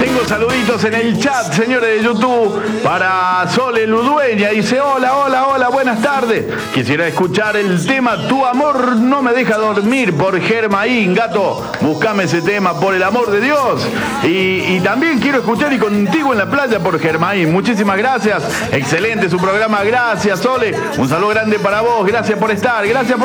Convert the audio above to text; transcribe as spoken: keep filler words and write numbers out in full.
Tengo saluditos en el chat, señores de YouTube, para Sole Ludueña. Dice, hola, hola, hola, buenas tardes. Quisiera escuchar el tema Tu amor no me deja dormir por Germaín. Gato, buscame ese tema, por el amor de Dios. Y, y también quiero escuchar Y contigo en la playa por Germaín. Muchísimas gracias. Excelente su programa. Gracias, Sole. Un saludo grande para vos. Gracias por estar. Gracias por